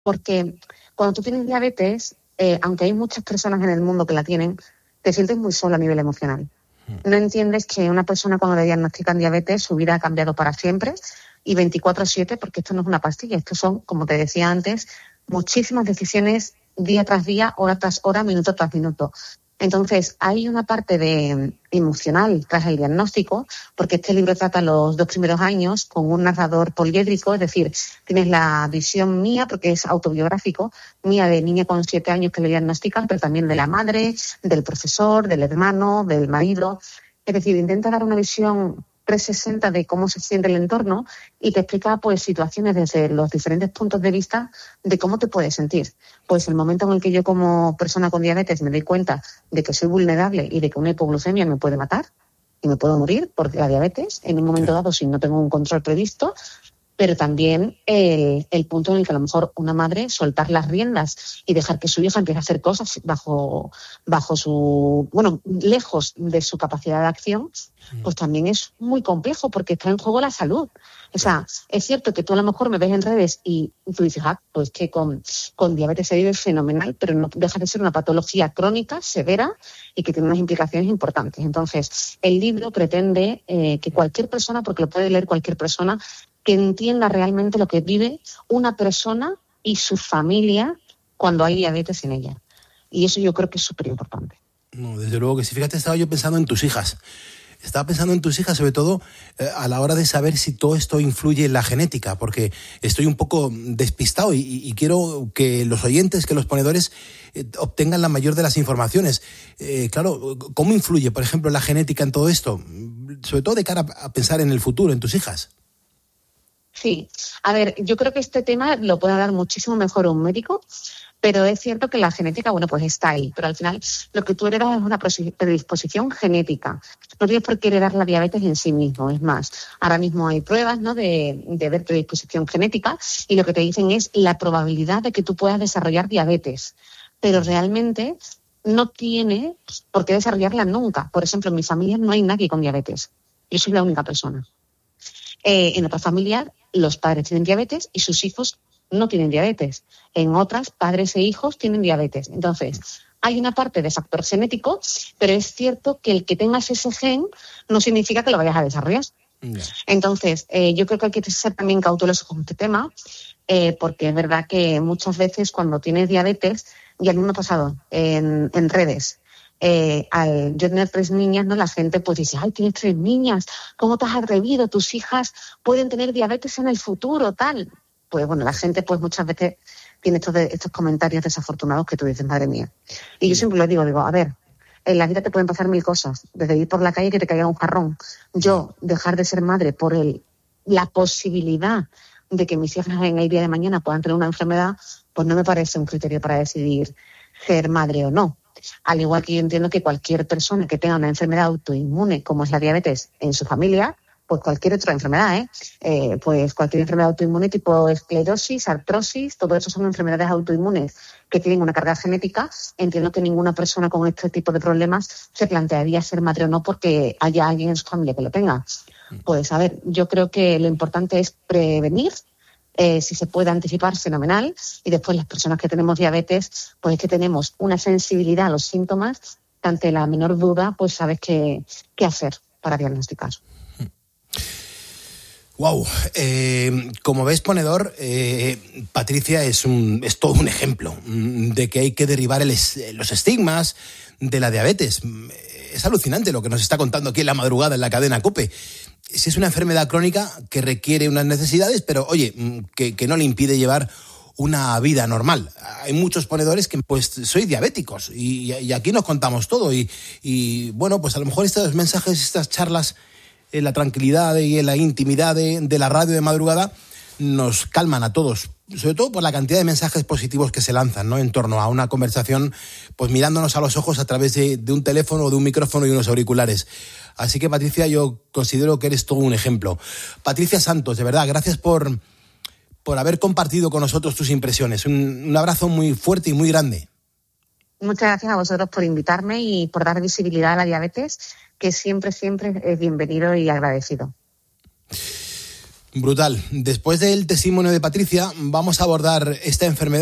Porque cuando tú tienes diabetes, aunque hay muchas personas en el mundo que la tienen, te sientes muy solo a nivel emocional. No entiendes que una persona cuando le diagnostican diabetes, su vida ha cambiado para siempre y 24/7, porque esto no es una pastilla, esto son, como te decía antes, muchísimas decisiones día tras día, hora tras hora, minuto tras minuto. Entonces, hay una parte emocional tras el diagnóstico, porque este libro trata los 2 primeros años con un narrador poliédrico, es decir, tienes la visión mía, porque es autobiográfico, mía de niña con 7 años que le diagnostican, pero también de la madre, del profesor, del hermano, del marido. Es decir, intenta dar una visión 360 de cómo se siente el entorno y te explica pues situaciones desde los diferentes puntos de vista de cómo te puedes sentir. Pues el momento en el que yo como persona con diabetes me doy cuenta de que soy vulnerable y de que una hipoglucemia me puede matar y me puedo morir por la diabetes en un momento dado si no tengo un control previsto, pero también el punto en el que a lo mejor una madre soltar las riendas y dejar que su hija empiece a hacer cosas bajo su, lejos de su capacidad de acción, pues también es muy complejo porque está en juego la salud. O sea, es cierto que tú a lo mejor me ves en redes y tú dices, pues que con diabetes se vive fenomenal, pero no deja de ser una patología crónica, severa y que tiene unas implicaciones importantes. Entonces, el libro pretende que cualquier persona, porque lo puede leer cualquier persona, que entienda realmente lo que vive una persona y su familia cuando hay diabetes en ella. Y eso yo creo que es súper importante. No, desde luego que sí. Fíjate, estaba yo pensando en tus hijas. Estaba pensando en tus hijas, sobre todo a la hora de saber si todo esto influye en la genética, porque estoy un poco despistado y quiero que los oyentes, que los ponedores obtengan la mayor de las informaciones. Claro, ¿cómo influye, por ejemplo, la genética en todo esto? Sobre todo de cara a pensar en el futuro, en tus hijas. Sí, a ver, yo creo que este tema lo puede hablar muchísimo mejor un médico, pero es cierto que la genética, pues está ahí, pero al final lo que tú heredas es una predisposición genética. No tienes por qué heredar la diabetes en sí mismo, es más, ahora mismo hay pruebas, ¿no?, de ver predisposición genética y lo que te dicen es la probabilidad de que tú puedas desarrollar diabetes, pero realmente no tiene por qué desarrollarla nunca. Por ejemplo, en mi familia no hay nadie con diabetes, yo soy la única persona. En otra familia los padres tienen diabetes y sus hijos no tienen diabetes. En otras, padres e hijos tienen diabetes. Entonces, hay una parte de factor genético, pero es cierto que el que tengas ese gen no significa que lo vayas a desarrollar. Entonces, yo creo que hay que ser también cauteloso con este tema, porque es verdad que muchas veces cuando tienes diabetes, y a mí me ha pasado en redes, al yo tener 3 niñas, ¿no?, la gente pues dice, ay, tienes 3 niñas, ¿cómo te has atrevido? Tus hijas pueden tener diabetes en el futuro, tal. Pues bueno, la gente pues muchas veces tiene estos comentarios desafortunados que tú dices, madre mía. Y yo siempre lo digo, a ver, en la vida te pueden pasar 1000 cosas, desde ir por la calle y que te caiga un jarrón. Yo dejar de ser madre por la posibilidad de que mis hijas en el día de mañana puedan tener una enfermedad, pues no me parece un criterio para decidir ser madre o no. Al igual que yo entiendo que cualquier persona que tenga una enfermedad autoinmune, como es la diabetes, en su familia, pues cualquier otra enfermedad, pues cualquier enfermedad autoinmune tipo esclerosis, artrosis, todo eso son enfermedades autoinmunes que tienen una carga genética. Entiendo que ninguna persona con este tipo de problemas se plantearía ser madre o no porque haya alguien en su familia que lo tenga. Pues a ver, yo creo que lo importante es prevenir. Si se puede anticipar, fenomenal. Y después las personas que tenemos diabetes, pues es que tenemos una sensibilidad a los síntomas que ante la menor duda, pues sabes qué hacer para diagnosticar. Wow, como ves, ponedor, Patricia es todo un ejemplo de que hay que derribar los estigmas de la diabetes. Es alucinante lo que nos está contando aquí en la madrugada en la cadena COPE. Si es una enfermedad crónica que requiere unas necesidades, pero oye, que no le impide llevar una vida normal. Hay muchos ponedores que pues sois diabéticos y aquí nos contamos todo y bueno, pues a lo mejor estos mensajes, estas charlas en la tranquilidad y en la intimidad de la radio de madrugada nos calman a todos, sobre todo por la cantidad de mensajes positivos que se lanzan, ¿no?, en torno a una conversación, pues mirándonos a los ojos a través de un teléfono, de un micrófono y unos auriculares. Así que, Patricia, yo considero que eres todo un ejemplo. Patricia Santos, de verdad, gracias por haber compartido con nosotros tus impresiones. Un abrazo muy fuerte y muy grande. Muchas gracias a vosotros por invitarme y por dar visibilidad a la diabetes, que siempre es bienvenido y agradecido. Brutal. Después del testimonio de Patricia, vamos a abordar esta enfermedad